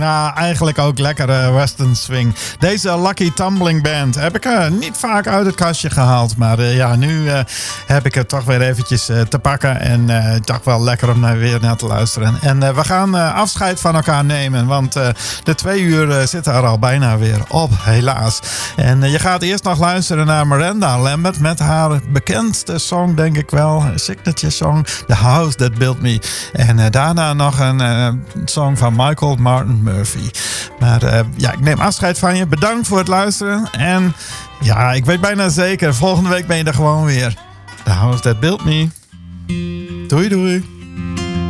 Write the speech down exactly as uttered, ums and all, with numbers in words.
Ja, eigenlijk ook lekkere western swing. Deze Lucky Tumbling Band heb ik uh, niet vaak uit het kastje gehaald. Maar uh, ja, nu uh, heb ik het toch weer eventjes uh, te pakken. En uh, toch wel lekker om naar weer naar te luisteren. En uh, we gaan uh, afscheid van elkaar nemen. Want uh, de twee uur uh, zitten er al bijna weer op, helaas. En uh, je gaat eerst nog luisteren naar Miranda Lambert met haar bekendste song, denk ik wel. Signature song, The House That Built Me. En uh, daarna nog een uh, song van Michael Martin Murphy. Maar uh, ja, ik neem afscheid van je. Bedankt voor het luisteren. En ja, ik weet bijna zeker, volgende week ben je er gewoon weer. The House That Built Me. Doei doei.